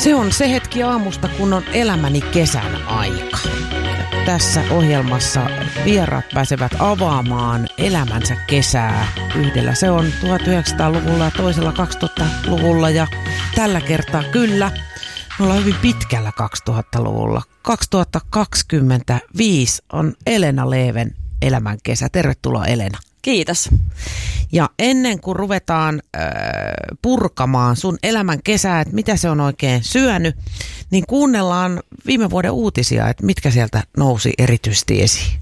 Se on se hetki aamusta, kun on elämäni kesän aika. Tässä ohjelmassa vieraat pääsevät avaamaan elämänsä kesää. Yhdellä se on 1900-luvulla ja toisella 2000-luvulla ja tällä kertaa kyllä. Me ollaan hyvin pitkällä 2000-luvulla. 2025 on Elena Leven elämän kesä. Tervetuloa Elena. Kiitos. Ja ennen kuin ruvetaan purkamaan sun elämän kesää, että mitä se on oikein syönyt, niin kuunnellaan viime vuoden uutisia, että mitkä sieltä nousi erityisesti esiin.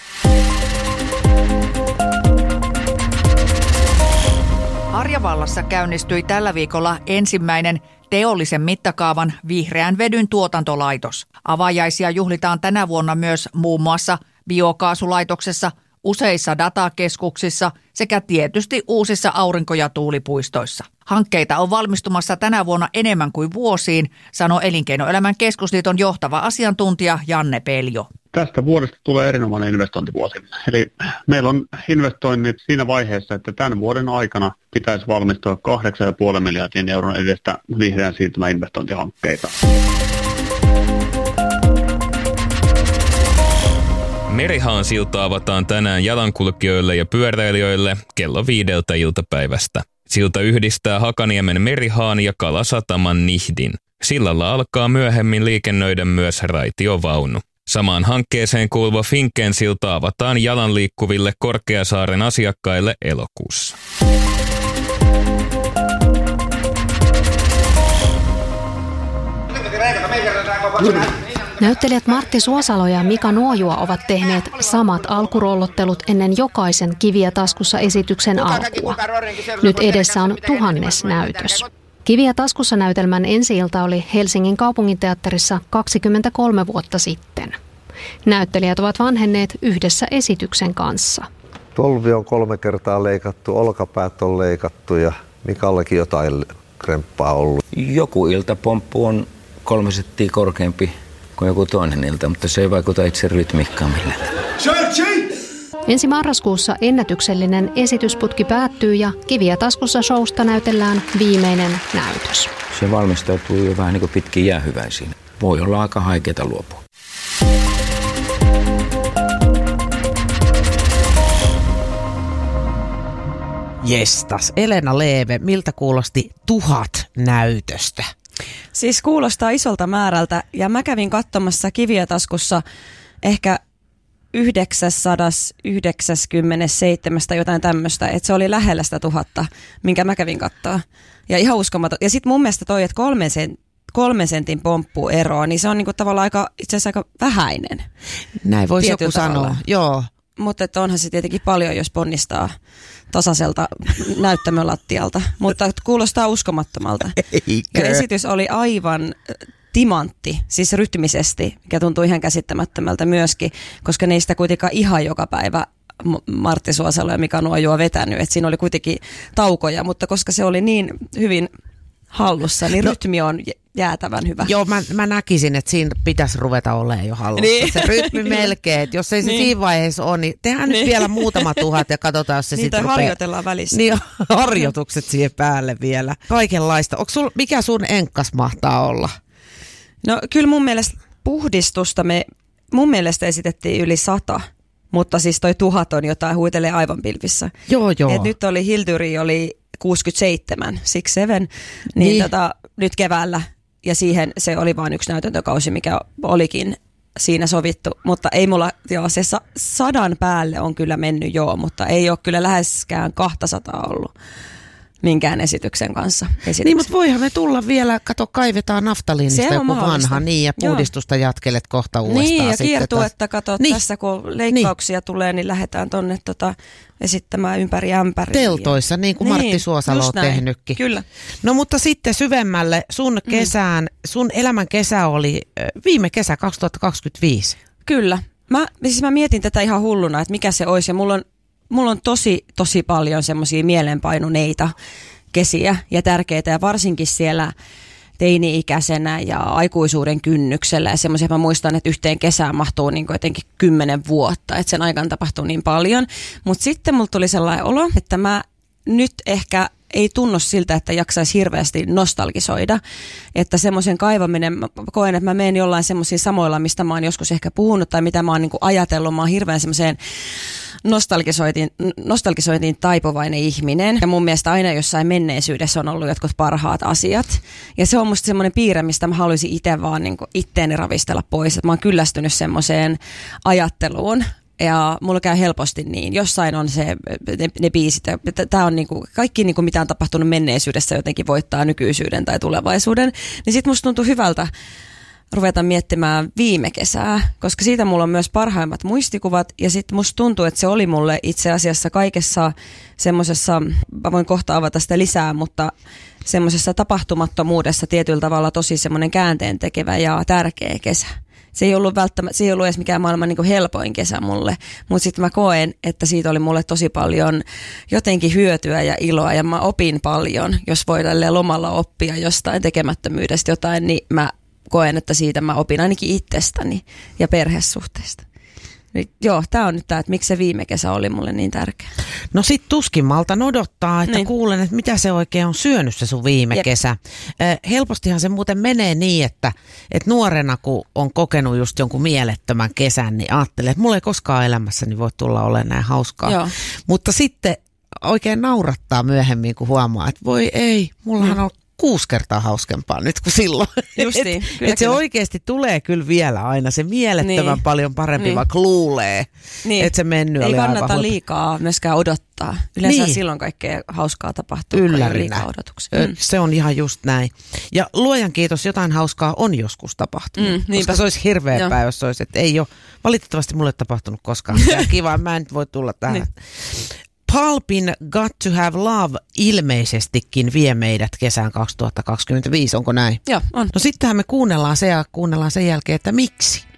Harjavallassa käynnistyi tällä viikolla ensimmäinen teollisen mittakaavan vihreän vedyn tuotantolaitos. Avajaisia juhlitaan tänä vuonna myös muun muassa biokaasulaitoksessa, useissa datakeskuksissa sekä tietysti uusissa aurinko- ja tuulipuistoissa. Hankkeita on valmistumassa tänä vuonna enemmän kuin vuosiin, sanoi Elinkeinoelämän keskusliiton johtava asiantuntija Janne Peljo. Tästä vuodesta tulee erinomainen investointivuosi. Eli meillä on investoinnit siinä vaiheessa, että tämän vuoden aikana pitäisi valmistua 8,5 miljardin euron edestä vihreän siirtymän investointihankkeita. Merihaan silta avataan tänään jalankulkijoille ja pyöräilijöille kello 5 iltapäivästä. Silta yhdistää Hakaniemen Merihaan ja Kalasataman Nihdin. Sillalla alkaa myöhemmin liikennöidä myös raitiovaunu. Samaan hankkeeseen kuuluva Finken silta avataan jalanliikkuville Korkeasaaren asiakkaille elokuussa. Näyttelijät Martti Suosalo ja Mika Nuojua ovat tehneet samat alkurollottelut ennen jokaisen Kiviä taskussa -esityksen alkua. Nyt edessä on 1000. näytös. Kiviä taskussa -näytelmän ensi-ilta oli Helsingin kaupunginteatterissa 23 vuotta sitten. Näyttelijät ovat vanhenneet yhdessä esityksen kanssa. Tolvi on 3 kertaa leikattu, olkapäät on leikattu ja Mikallekin jotain kremppaa ollut. Joku iltapomppu on 3 senttiä korkeampi kuin joku toinen ilta, mutta se ei vaikuta itse rytmiikkaan millään. Ensi marraskuussa ennätyksellinen esitysputki päättyy ja Kiviä taskussa -showsta näytellään viimeinen näytös. Se valmistautuu jo vähän niin kuin pitkin jäähyväisiin. Voi olla aika haikeeta luopua. Jestas, Elena Leve, miltä kuulosti 1000 näytöstä? Siis kuulostaa isolta määrältä ja mä kävin katsomassa Kiviä taskussa ehkä 997 jotain tämmöistä, että se oli lähellä sitä 1000, minkä mä kävin katsoa. Ja ihan uskomaton. Ja sitten mun mielestä toi, että 3 sentin pomppueroa, niin se on niinku tavallaan itse asiassa aika vähäinen. Näin voisi joku sanoa, joo. Mutta onhan se tietenkin paljon, jos ponnistaa tasaiselta näyttämölattialta, mutta kuulostaa uskomattomalta. Eikö? Ja esitys oli aivan timantti, siis rytmisesti, mikä tuntuu ihan käsittämättömältä myöskin, koska ne ei sitä kuitenkaan ihan joka päivä Martti Suosalo ja Mika Nuojua vetänyt, että siinä oli kuitenkin taukoja, mutta koska se oli niin hyvin hallussa, niin rytmi on jäätävän hyvä. Joo, mä näkisin, että siinä pitäisi ruveta olemaan jo hallussa. Niin. Se rytmi melkein, että jos ei se siinä vaiheessa ole, niin tehdään nyt vielä muutama 1000 ja katsotaan, jos se sitten rupeaa. Harjoitellaan välissä. Niin, harjoitukset siihen päälle vielä. Kaikenlaista. Mikä sun enkkas mahtaa olla? No kyllä mun mielestä puhdistusta mun mielestä esitettiin yli 100. Mutta siis toi 1000 on jotain, huitelee aivan pilvissä. Joo. Et nyt oli Hildyri oli 67, 67, niin. Nyt keväällä. Ja siihen se oli vain yksi näytäntökausi, mikä olikin siinä sovittu. Mutta ei mulla, se 100 päälle on kyllä mennyt mutta ei ole kyllä läheskään 200 ollut minkään esityksen kanssa. Niin, mutta voihan me tulla vielä, kaivetaan naftaliinista joku vanha, niin, ja puhdistusta jatkelet kohta uudestaan. Niin, ja sitten kiertuetta tässä kun leikkauksia tulee, niin lähdetään tonne esittämään ympäri ämpäriä. Teltoissa, niin kuin Martti Suosalo on tehnytkin. Kyllä. No mutta sitten syvemmälle, sun elämän kesä oli viime kesä 2025. Kyllä. Mä mietin tätä ihan hulluna, että mikä se olisi, ja mulla on tosi paljon semmoisia mielenpainuneita kesiä ja tärkeitä, ja varsinkin siellä teini-ikäisenä ja aikuisuuden kynnyksellä. Ja semmoisia, mä muistan, että yhteen kesään mahtuu niin kuin jotenkin 10 vuotta, että sen aikana tapahtuu niin paljon. Mutta sitten mulla tuli sellainen olo, että mä nyt ehkä ei tunnu siltä, että jaksaisi hirveästi nostalgisoida. Että semmoisen kaivaminen, mä koen, että mä menen jollain semmoisiin samoilla, mistä mä oon joskus ehkä puhunut tai mitä mä oon niin kuin ajatellut. Mä oon hirveän semmoiseen nostalgisointiin taipuvainen ihminen. Ja mun mielestä aina jossain menneisyydessä on ollut jotkut parhaat asiat. Ja se on musta semmoinen piirre, mistä mä haluaisin itse vaan niin kuin itteeni ravistella pois. Että mä oon kyllästynyt semmoiseen ajatteluun. Ja mulla käy helposti niin. Jossain on ne biisit. Tää on niinku, kaikki niinku, mitä on tapahtunut menneisyydessä jotenkin voittaa nykyisyyden tai tulevaisuuden. Niin sit musta tuntuu hyvältä ruveta miettimään viime kesää, koska siitä mulla on myös parhaimmat muistikuvat. Ja sit musta tuntuu, että se oli mulle itse asiassa kaikessa semmosessa, mä voin kohta avata sitä lisää, mutta semmosessa tapahtumattomuudessa tietyllä tavalla tosi semmoinen käänteen tekevä ja tärkeä kesä. Se ei ollut edes mikään maailman niin kuin helpoin kesä mulle, mutta sitten mä koen, että siitä oli mulle tosi paljon jotenkin hyötyä ja iloa ja mä opin paljon. Jos voi tälleen lomalla oppia jostain tekemättömyydestä jotain, niin mä koen, että siitä mä opin ainakin itsestäni ja perhesuhteista. Joo, tää on nyt tää, että miksi se viime kesä oli mulle niin tärkeä. No sit tuskin malta odottaa, että kuulen, että mitä se oikein on syönyt se sun viime kesä. Helpostihan se muuten menee niin, että nuorena kun on kokenut just jonkun mielettömän kesän, niin ajattelee, että mulla ei koskaan elämässäni voi tulla olemaan näin hauskaa. Joo. Mutta sitten oikein naurattaa myöhemmin, kun huomaa, että voi ei, mullahan on 6 kertaa hauskempaa nyt kuin silloin. Justiin, että se oikeasti tulee kyllä vielä aina se mielettömän paljon parempi, vaikka luulee, että se mennyt oli aivan. Ei kannata liikaa myöskään odottaa. Yleensä silloin kaikkea hauskaa tapahtuu, kun ei liikaa odotuksia. Se on ihan just näin. Ja luojan kiitos, jotain hauskaa on joskus tapahtunut. Koska se olisi hirveä päivä, jos olisi, että ei ole valitettavasti mulle tapahtunut koskaan. Kiva, mä en voi tulla tähän. Pulpin Got to Have Love ilmeisestikin vie meidät kesään 2025, onko näin? Joo, on. No sittenhän me kuunnellaan se ja kuunnellaan sen jälkeen, että miksi.